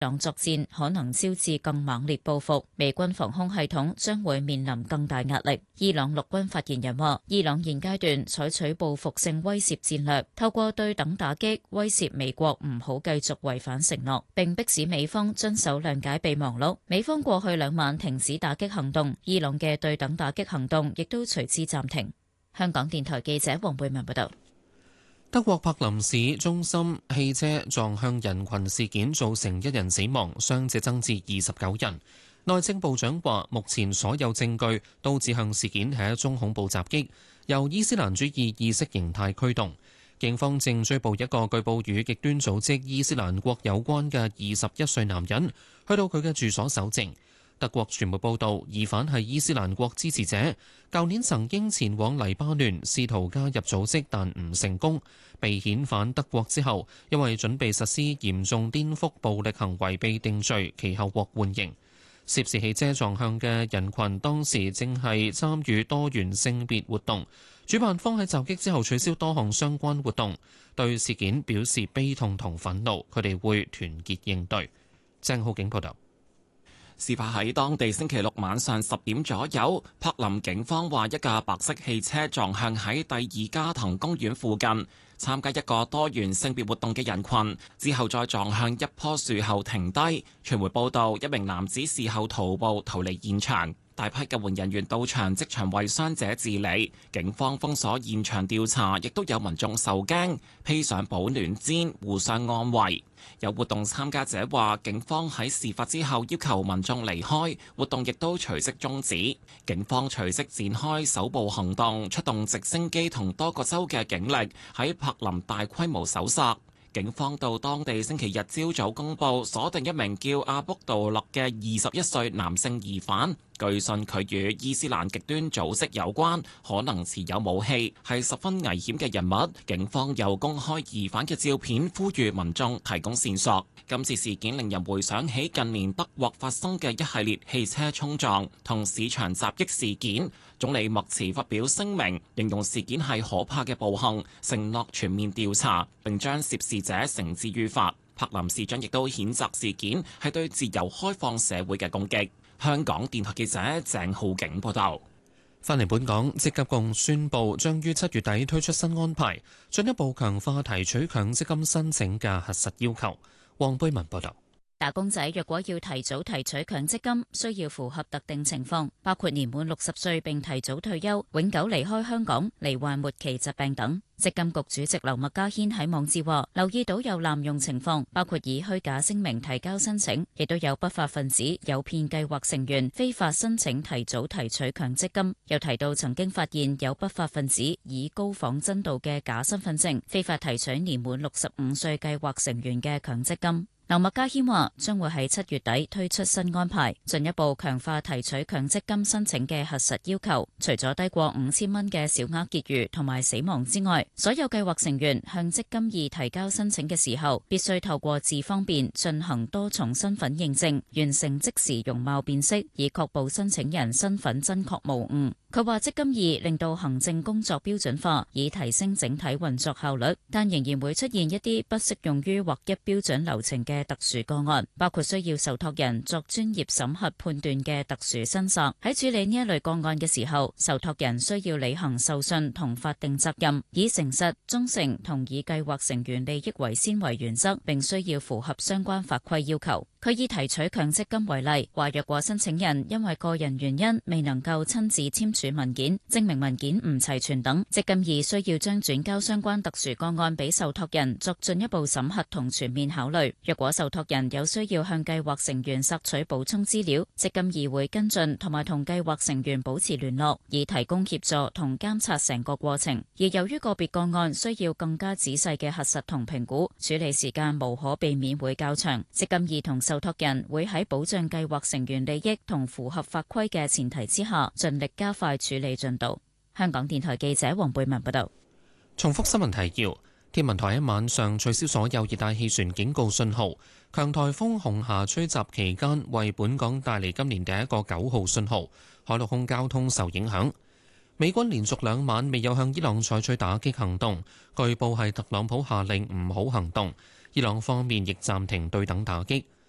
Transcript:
伊朗作戰可能招致更猛烈報復，美軍防空系統將會面臨更大壓力。伊朗陸軍發言人話，伊朗現階段採取報復性威懾戰略，透過對等打擊威懾美國唔好繼續違反承諾，並迫使美方遵守諒解備忘錄。美方過去2晚停止打擊行動，伊朗嘅對等打擊行動亦都隨之暫停。香港電台記者黃貝文報道。 德國柏林市中心汽車撞向人群事件造成1人死亡，傷者增至29人。內政部長話，目前所有證據都指向事件係一宗恐怖襲擊，由伊斯蘭主義意識形態驅動。警方正追捕一個據報與極端組織伊斯蘭國有關嘅21歲男人，去到佢嘅住所搜證。德國傳媒報道，疑犯係伊斯蘭國支持者，舊年曾經前往黎巴嫩試圖加入組織，但唔成功。被遣返德國之後，因為準備實施嚴重顛覆暴力行為被定罪，其後獲緩刑。涉事汽車撞向嘅人群當時正係參與多元性別活動，主辦方喺襲擊之後取消多項相關活動，對事件表示悲痛同憤怒，佢哋會團結應對。鄭浩景報道。 事發喺當地星期六晚上10點左右，柏林警方話一架白色汽車撞向喺第二加藤公園附近參加一個多元性別活動嘅人群，之後再撞向一棵樹後停低。傳媒報道，一名男子事後徒步逃離現場，大批救援人員到場即場為傷者治理。警方封鎖現場調查，亦都有民眾受驚，披上保暖氈互相安慰。有活動參加者話，警方喺事發之後要求民眾離開，活動亦都隨即終止。警方隨即展開搜捕行動，出動直升機同多個州嘅警力喺柏林大規模搜索。警方到當地星期日朝早公佈鎖定一名叫阿卜杜勒嘅21歲男性疑犯，據信佢與伊斯蘭極端組織有關，可能持有武器，係十分危險嘅人物。警方又公開疑犯嘅照片，呼籲民眾提供線索。今次事件令人回想起近年德國發生嘅一系列汽車衝撞同市場襲擊事件。總理默茨發表聲明，形容事件係可怕嘅暴行，承諾全面調查，並將涉事者繩之於法。柏林市長亦都譴責事件係對自由開放社會嘅攻擊。香港電台記者鄭浩景報道。 返嚟本港，積金局宣布將於7月底推出新安排，進一步強化提取強積金申請嘅核實要求。黃貝文報道。 打工仔若果要提早提取強積金，需要符合特定情況，包括年滿60歲並提早退休、永久離開香港、罹患末期疾病等。積金局主席劉麥嘉軒喺網誌話，留意到有濫用情況，包括以虛假聲明提交申請，亦都有不法分子誘騙計劃成員非法申請提早提取強積金。又提到曾經發現有不法分子以高仿真度嘅假身份證，非法提取年滿65歲計劃成員嘅強積金。劉麥嘉軒話，將會喺7月底推出新安排，進一步強化提取強積金申請嘅核實要求。除咗低過5000蚊嘅小額結餘同埋死亡之外，所有計劃成員向積金易提交申請嘅時候，必須透過智方便進行多重身份認證，完成即時容貌辨識，以確保申請人身份真確無誤。佢話積金易令到行政工作標準化，以提升整體運作效率，但仍然會出現一啲不適用於劃一標準流程嘅特殊個案，包括需要受託人作專業審核判斷嘅特殊申索。喺處理呢一類個案嘅時候，受託人需要履行受信同法定責任，以誠實、忠誠同以計劃成員利益為先為原則，並需要符合相關法規要求。佢以提取強積金為例，話若果申請人因為個人原因未能夠親自簽署文件、證明文件唔齊全等，積金易需要將轉交相關特殊個案俾受託人作進一步審核同全面考慮。若果受託人有需要向計劃成員索取補充資料，積金易會跟進同埋同計劃成員保持聯絡，以提供協助同監察成個過程。而由於個別個案需要更加仔細嘅核實同評估，處理時間無可避免會較長。積金易同受託人會喺保障計劃成員利益同符合法規嘅前提之下，盡力加快處理進度。香港電台記者黃貝文報道。 重複新聞提要：天文台喺晚上取消所有熱帶氣旋警告信號，強颱風紅霞吹襲期間，為本港帶嚟今年第一個9號信號，海陸空交通受影響。美軍連續2晚未有向伊朗採取打擊行動，據報係特朗普下令唔好行動，伊朗方面亦暫停對等打擊。